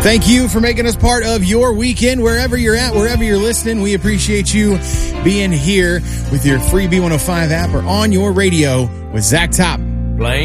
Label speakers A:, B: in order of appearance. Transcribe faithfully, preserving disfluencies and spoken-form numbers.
A: Thank you for making us part of your weekend, wherever you're at, wherever you're listening. We appreciate you being here with your free B one oh five app or on your radio with Zach Top.